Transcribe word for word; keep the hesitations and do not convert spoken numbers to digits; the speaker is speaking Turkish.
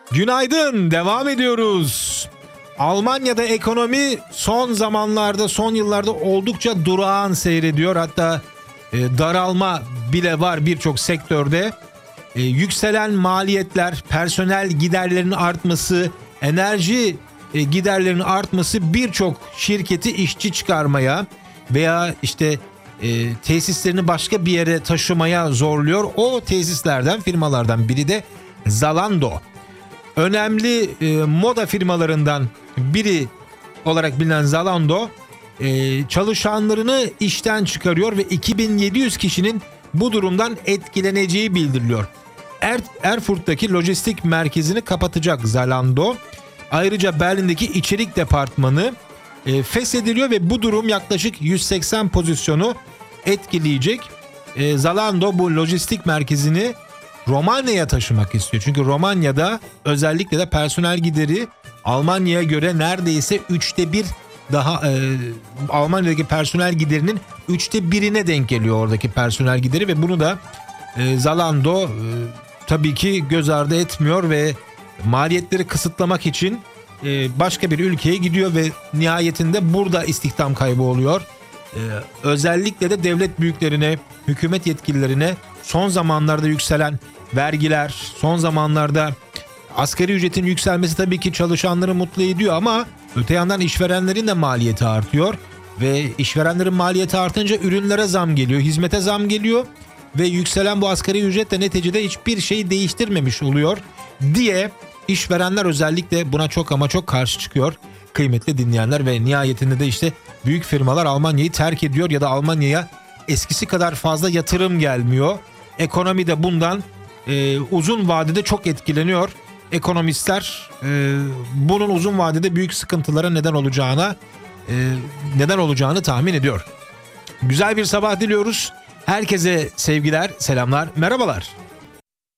Günaydın, devam ediyoruz. Almanya'da ekonomi son zamanlarda, son yıllarda oldukça durağan seyrediyor. Hatta e, daralma bile var birçok sektörde. E, yükselen maliyetler, personel giderlerinin artması, enerji e, giderlerinin artması birçok şirketi işçi çıkarmaya veya işte e, tesislerini başka bir yere taşımaya zorluyor. O tesislerden, firmalardan biri de Zalando. Önemli e, moda firmalarından biri olarak bilinen Zalando e, çalışanlarını işten çıkarıyor ve iki bin yedi yüz kişinin bu durumdan etkileneceği bildiriliyor. Er, Erfurt'taki lojistik merkezini kapatacak Zalando. Ayrıca Berlin'deki içerik departmanı e, feshediliyor ve bu durum yaklaşık yüz seksen pozisyonu etkileyecek. E, Zalando bu lojistik merkezini Romanya'ya taşımak istiyor. Çünkü Romanya'da özellikle de personel gideri Almanya'ya göre neredeyse üçte bir daha e, Almanya'daki personel giderinin üçte birine denk geliyor oradaki personel gideri ve bunu da e, Zalando e, tabii ki göz ardı etmiyor ve maliyetleri kısıtlamak için e, başka bir ülkeye gidiyor ve nihayetinde burada istihdam kaybı oluyor. E, özellikle de devlet büyüklerine, hükümet yetkililerine son zamanlarda yükselen vergiler, son zamanlarda asgari ücretin yükselmesi tabii ki çalışanları mutlu ediyor ama öte yandan işverenlerin de maliyeti artıyor ve işverenlerin maliyeti artınca ürünlere zam geliyor, hizmete zam geliyor ve yükselen bu asgari ücret de neticede hiçbir şeyi değiştirmemiş oluyor diye işverenler özellikle buna çok ama çok karşı çıkıyor kıymetli dinleyenler ve nihayetinde de işte büyük firmalar Almanya'yı terk ediyor ya da Almanya'ya eskisi kadar fazla yatırım gelmiyor. Ekonomi de bundan e, uzun vadede çok etkileniyor. Ekonomistler e, bunun uzun vadede büyük sıkıntılara neden olacağına e, neden olacağını tahmin ediyor. Güzel bir sabah diliyoruz. Herkese sevgiler, selamlar, merhabalar.